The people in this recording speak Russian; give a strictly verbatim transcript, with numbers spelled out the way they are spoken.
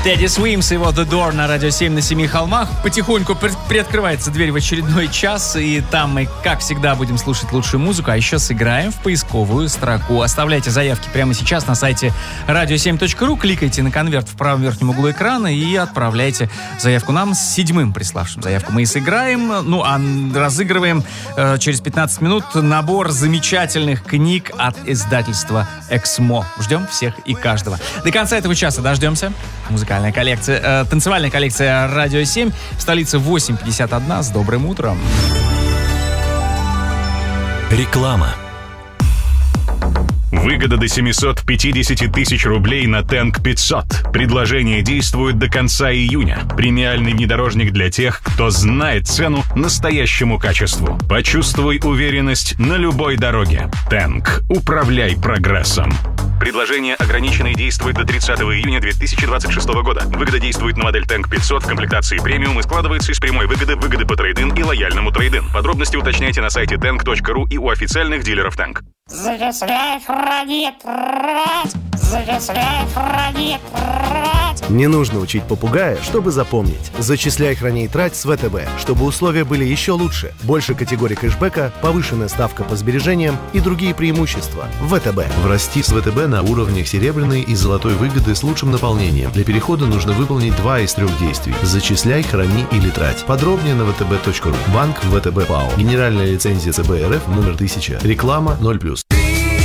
Teddy Swims и его The Door на Радио семь на Семи холмах. Потихоньку при- приоткрывается дверь в очередной час, и там мы, как всегда, будем слушать лучшую музыку, а еще сыграем в поисковую строку. Оставляйте заявки прямо сейчас на сайте радио семь точка ру, кликайте на конверт в правом верхнем углу экрана и отправляйте заявку нам с седьмым приславшим заявку. Мы и сыграем, ну а разыгрываем э, через пятнадцать минут набор замечательных книг от издательства «Эксмо». Ждем всех и каждого. До конца этого часа дождемся. Музыкальная коллекция, э, танцевальная коллекция «Радио семь» в столице восемь пятьдесят один. С добрым утром. Реклама. Выгода до семьсот пятьдесят тысяч рублей на Тэнк пятьсот. Предложение действует до конца июня. Премиальный внедорожник для тех, кто знает цену настоящему качеству. Почувствуй уверенность на любой дороге. Тэнк. Управляй прогрессом. Предложение ограничено и действует до тридцатого июня две тысячи двадцать шестого года. Выгода действует на модель Тэнк пятьсот в комплектации премиум и складывается из прямой выгоды, выгоды по трейд-ин и лояльному трейд-ин. Подробности уточняйте на сайте тэнк точка ру и у официальных дилеров Тэнк. Зачисляй, храни, трать! Зачисляй, храни, трать! Не нужно учить попугая, чтобы запомнить. Зачисляй, храни и трать с ВТБ, чтобы условия были еще лучше. Больше категорий кэшбэка, повышенная ставка по сбережениям и другие преимущества. ВТБ. Врасти с ВТБ на уровнях серебряной и золотой выгоды с лучшим наполнением. Для перехода нужно выполнить два из трех действий. Зачисляй, храни или трать. Подробнее на вэ тэ бэ точка ру. Банк ВТБ ПАО. Генеральная лицензия ЦБ РФ номер тысяча. Реклама ноль плюс.